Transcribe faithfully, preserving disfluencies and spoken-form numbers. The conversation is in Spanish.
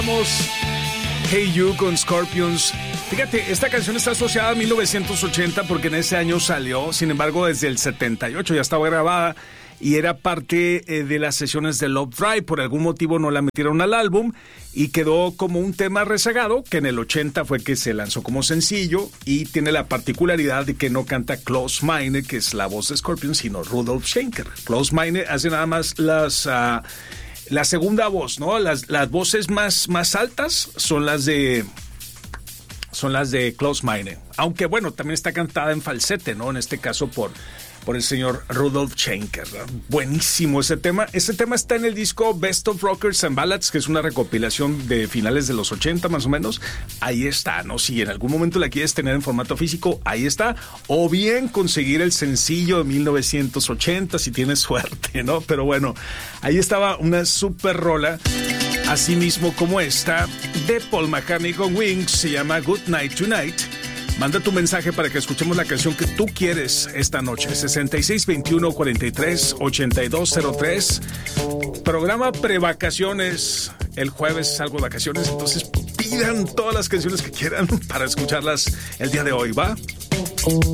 Hey You con Scorpions. Fíjate, esta canción está asociada a mil novecientos ochenta porque en ese año salió. Sin embargo, desde el setenta y ocho ya estaba grabada y era parte eh, de las sesiones de Love Drive. Por algún motivo no la metieron al álbum y quedó como un tema rezagado, que en el ochenta fue que se lanzó como sencillo y tiene la particularidad de que no canta Klaus Meine, que es la voz de Scorpions, sino Rudolf Schenker. Klaus Meine hace nada más las... Uh, la segunda voz, ¿no? Las, las voces más, más altas son las de... son las de Klaus Meine. Aunque, bueno, también está cantada en falsete, ¿no? En este caso por, por el señor Rudolf Schenker, ¿no? Buenísimo ese tema. Ese tema está en el disco Best of Rockers and Ballads, que es una recopilación de finales de los ochenta, más o menos. Ahí está, ¿no? Si en algún momento la quieres tener en formato físico, ahí está. O bien conseguir el sencillo de mil novecientos ochenta, si tienes suerte, ¿no? Pero bueno, ahí estaba una super rola. Así mismo como esta, de Paul McCartney con Wings, se llama Good Night Tonight. Manda tu mensaje para que escuchemos la canción que tú quieres esta noche. sesenta y seis veintiuno cuarenta y tres ochenta y dos cero tres. Programa prevacaciones. El jueves salgo de vacaciones, entonces pidan todas las canciones que quieran para escucharlas el día de hoy, ¿va?